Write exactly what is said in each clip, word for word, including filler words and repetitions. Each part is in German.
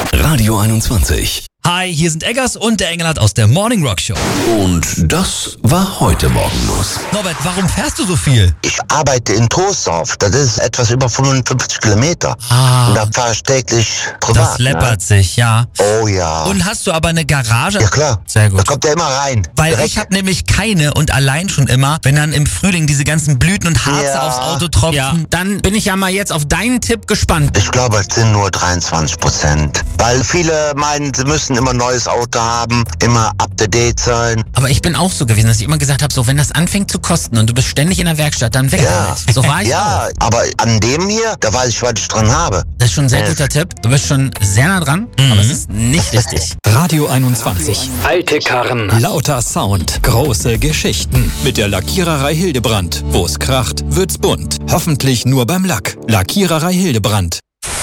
Radio einundzwanzig. Hi, hier sind Eggers und der Engelhardt aus der Morning Rock Show. Und das war heute Morgen los. Norbert, warum fährst du so viel? Ich arbeite in Troisdorf. Das ist etwas über fünfundfünfzig Kilometer. Ah, Und da fahre ich täglich privat. das läppert sich, ja. Ne? Oh ja. Und hast du aber eine Garage? Ja klar. Sehr Da gut. kommt er immer rein. Weil Direkt. ich habe nämlich keine und allein schon immer, wenn dann im Frühling diese ganzen Blüten und Harze Ja. aufs Auto tropfen. Ja, dann bin ich ja mal jetzt auf deinen Tipp gespannt. Ich glaube, es sind nur dreiundzwanzig Prozent. Weil viele meinen, sie müssen immer ein neues Auto haben, immer up to date sein. Aber ich bin auch so gewesen, dass ich immer gesagt habe, so wenn das anfängt zu kosten und du bist ständig in der Werkstatt, dann weg Ja. damit. So war ich auch. Ja, aber an dem hier, da weiß ich, was ich dran habe. Das ist schon ein sehr Äh. guter Tipp. Du bist schon sehr nah dran, aber es ist nicht richtig. Radio einundzwanzig. Alte Karren. Lauter Sound. Große Geschichten. Mit der Lackiererei Hildebrand. Wo es kracht, wird's bunt. Hoffentlich nur beim Lack. Lackiererei Hildebrand.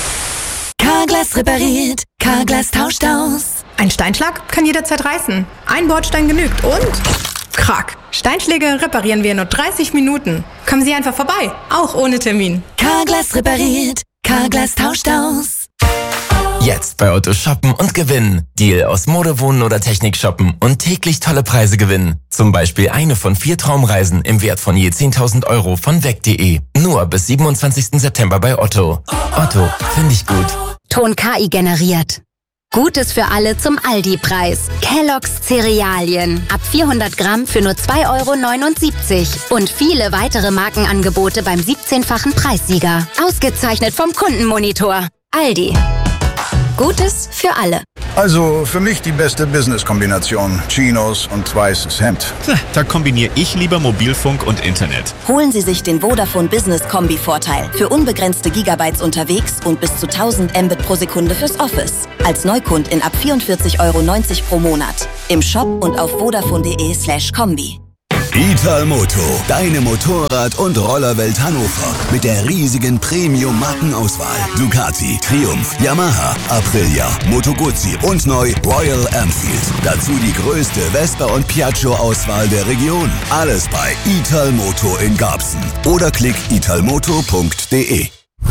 Carglass repariert, Carglass tauscht aus. Ein Steinschlag kann jederzeit reißen. Ein Bordstein genügt und... Krack. Steinschläge reparieren wir in nur dreißig Minuten. Kommen Sie einfach vorbei, auch ohne Termin. Carglass repariert, Carglass tauscht aus. Jetzt bei Otto shoppen und gewinnen. Deal aus Mode, Wohnen oder Technik shoppen und täglich tolle Preise gewinnen. Zum Beispiel eine von vier Traumreisen im Wert von je zehntausend Euro von weg punkt de. Nur bis siebenundzwanzigsten September bei Otto. Otto, finde ich gut. Ton K I generiert. Gutes für alle zum Aldi-Preis. Kellogg's Cerealien. Ab vierhundert Gramm für nur zwei Euro neunundsiebzig. Und viele weitere Markenangebote beim siebzehnfachen Preissieger. Ausgezeichnet vom Kundenmonitor. Aldi. Gutes für alle. Also für mich die beste Business-Kombination. Chinos und weißes Hemd. Da kombiniere ich lieber Mobilfunk und Internet. Holen Sie sich den Vodafone Business Kombi-Vorteil. Für unbegrenzte Gigabytes unterwegs und bis zu tausend Mbit pro Sekunde fürs Office. Als Neukund in ab vierundvierzig Euro neunzig pro Monat. Im Shop und auf vodafone.de slash Kombi. Italmoto, deine Motorrad- und Rollerwelt Hannover. Mit der riesigen Premium-Markenauswahl. Ducati, Triumph, Yamaha, Aprilia, Moto Guzzi und neu Royal Enfield. Dazu die größte Vespa- und Piaggio-Auswahl der Region. Alles bei Italmoto in Garbsen. Oder klick italmoto punkt de.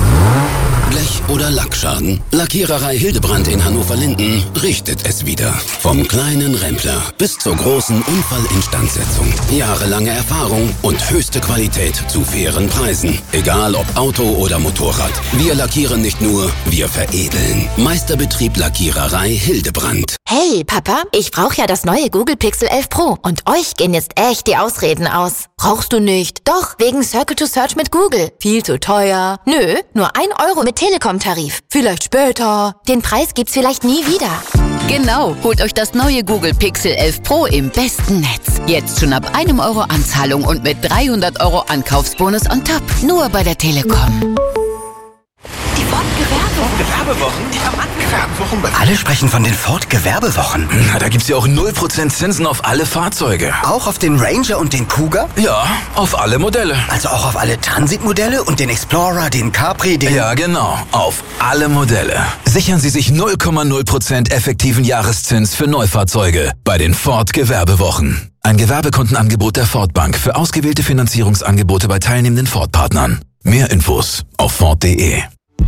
Blech- oder Lackschaden? Lackiererei Hildebrand in Hannover-Linden richtet es wieder. Vom kleinen Rempler bis zur großen Unfallinstandsetzung. Jahrelange Erfahrung und höchste Qualität zu fairen Preisen. Egal ob Auto oder Motorrad. Wir lackieren nicht nur, wir veredeln. Meisterbetrieb Lackiererei Hildebrand. Hey, Papa, ich brauche ja das neue Google Pixel elf Pro. Und euch gehen jetzt echt die Ausreden aus. Brauchst du nicht? Doch, wegen Circle to Search mit Google. Viel zu teuer. Nö, nur ein Euro mit Telekom-Tarif. Vielleicht später. Den Preis gibt's vielleicht nie wieder. Genau, holt euch das neue Google Pixel elf Pro im besten Netz. Jetzt schon ab einem Euro Anzahlung und mit dreihundert Euro Ankaufsbonus on top. Nur bei der Telekom. Die Ford-Gewerbewochen? Ja, Mann, Gewerbewochen. Alle sprechen von den Ford-Gewerbewochen. Na, da gibt's ja auch null Prozent Zinsen auf alle Fahrzeuge. Auch auf den Ranger und den Kuga? Ja, auf alle Modelle. Also auch auf alle Transit-Modelle und den Explorer, den Capri, den... Ja, genau. Auf alle Modelle. Sichern Sie sich null Komma null Prozent effektiven Jahreszins für Neufahrzeuge bei den Ford-Gewerbewochen. Ein Gewerbekundenangebot der Ford Bank für ausgewählte Finanzierungsangebote bei teilnehmenden Ford-Partnern. Mehr Infos auf ford punkt de.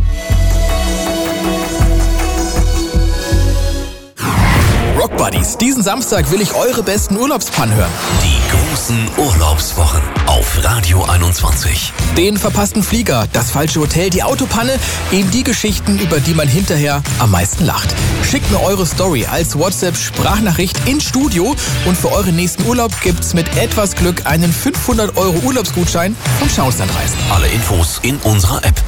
Rock Buddies, diesen Samstag will ich eure besten Urlaubspannen hören. Die großen Urlaubswochen auf Radio einundzwanzig. Den verpassten Flieger, das falsche Hotel, die Autopanne, eben die Geschichten, über die man hinterher am meisten lacht. Schickt mir eure Story als WhatsApp-Sprachnachricht ins Studio und für euren nächsten Urlaub gibt's mit etwas Glück einen fünfhundert Euro Urlaubsgutschein vom Schauenslandreisen. Alle Infos in unserer App.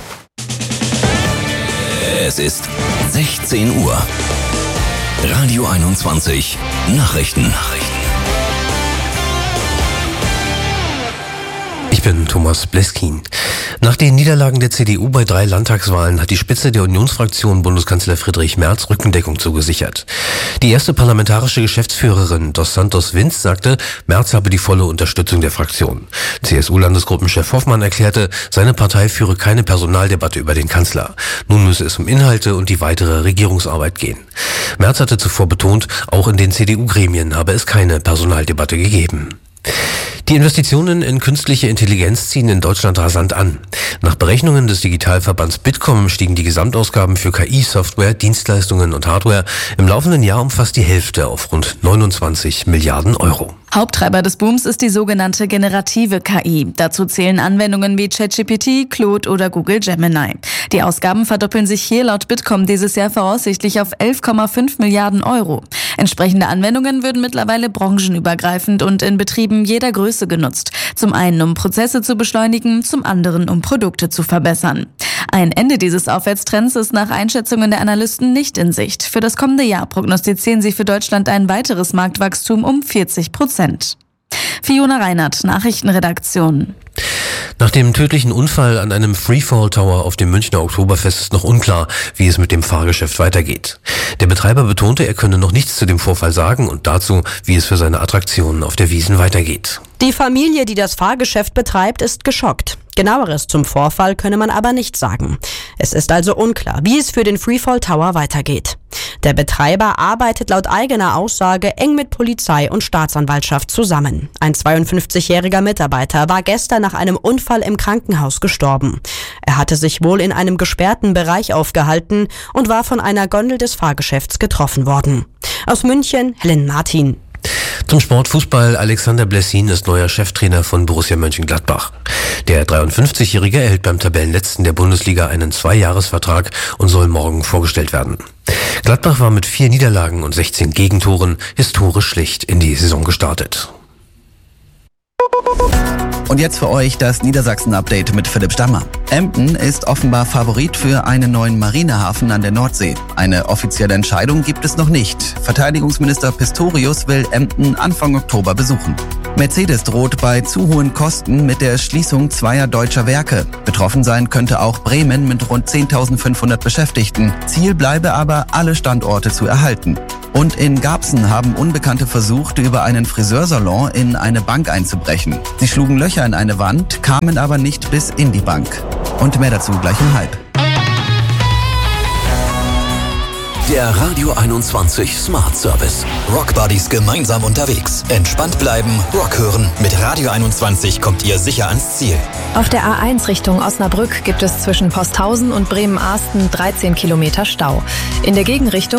Es ist sechzehn Uhr. Radio einundzwanzig Nachrichten. Nachrichten. Ich bin Thomas Bleskin. Nach den Niederlagen der C D U bei drei Landtagswahlen hat die Spitze der Unionsfraktion Bundeskanzler Friedrich Merz Rückendeckung zugesichert. Die erste parlamentarische Geschäftsführerin Dos Santos Vinz sagte, Merz habe die volle Unterstützung der Fraktion. C S U-Landesgruppenchef Hoffmann erklärte, seine Partei führe keine Personaldebatte über den Kanzler. Nun müsse es um Inhalte und die weitere Regierungsarbeit gehen. Merz hatte zuvor betont, auch in den C D U-Gremien habe es keine Personaldebatte gegeben. Die Investitionen in künstliche Intelligenz ziehen in Deutschland rasant an. Nach Berechnungen des Digitalverbands Bitkom stiegen die Gesamtausgaben für K I-Software, Dienstleistungen und Hardware im laufenden Jahr um fast die Hälfte auf rund neunundzwanzig Milliarden Euro. Haupttreiber des Booms ist die sogenannte generative K I. Dazu zählen Anwendungen wie ChatGPT, Claude oder Google Gemini. Die Ausgaben verdoppeln sich hier laut Bitkom dieses Jahr voraussichtlich auf elf Komma fünf Milliarden Euro. Entsprechende Anwendungen würden mittlerweile branchenübergreifend und in Betrieben jeder Größe genutzt. Zum einen, um Prozesse zu beschleunigen, zum anderen, um Produkte zu verbessern. Ein Ende dieses Aufwärtstrends ist nach Einschätzungen der Analysten nicht in Sicht. Für das kommende Jahr prognostizieren sie für Deutschland ein weiteres Marktwachstum um vierzig Prozent. Fiona Reinhardt, Nachrichtenredaktion. Nach dem tödlichen Unfall an einem Freefall Tower auf dem Münchner Oktoberfest ist noch unklar, wie es mit dem Fahrgeschäft weitergeht. Der Betreiber betonte, er könne noch nichts zu dem Vorfall sagen und dazu, wie es für seine Attraktionen auf der Wiesn weitergeht. Die Familie, die das Fahrgeschäft betreibt, ist geschockt. Genaueres zum Vorfall könne man aber nicht sagen. Es ist also unklar, wie es für den Freefall Tower weitergeht. Der Betreiber arbeitet laut eigener Aussage eng mit Polizei und Staatsanwaltschaft zusammen. Ein zweiundfünfzigjähriger Mitarbeiter war gestern nach einem Unfall im Krankenhaus gestorben. Er hatte sich wohl in einem gesperrten Bereich aufgehalten und war von einer Gondel des Fahrgeschäfts getroffen worden. Aus München, Helen Martin. Zum Sportfußball: Alexander Blessin ist neuer Cheftrainer von Borussia Mönchengladbach. Der dreiundfünfzigjährige erhält beim Tabellenletzten der Bundesliga einen Zweijahresvertrag und soll morgen vorgestellt werden. Gladbach war mit vier Niederlagen und sechzehn Gegentoren historisch schlecht in die Saison gestartet. Und jetzt für euch das Niedersachsen-Update mit Philipp Stammer. Emden ist offenbar Favorit für einen neuen Marinehafen an der Nordsee. Eine offizielle Entscheidung gibt es noch nicht. Verteidigungsminister Pistorius will Emden Anfang Oktober besuchen. Mercedes droht bei zu hohen Kosten mit der Schließung zweier deutscher Werke. Betroffen sein könnte auch Bremen mit rund zehntausendfünfhundert Beschäftigten. Ziel bleibe aber, alle Standorte zu erhalten. Und in Garbsen haben Unbekannte versucht, über einen Friseursalon in eine Bank einzubrechen. Sie schlugen Löcher in eine Wand, kamen aber nicht bis in die Bank. Und mehr dazu gleich um halb. Der Radio einundzwanzig Smart Service. Rockbuddies gemeinsam unterwegs. Entspannt bleiben, Rock hören. Mit Radio einundzwanzig kommt ihr sicher ans Ziel. Auf der A eins Richtung Osnabrück gibt es zwischen Posthausen und Bremen-Arsten dreizehn Kilometer Stau. In der Gegenrichtung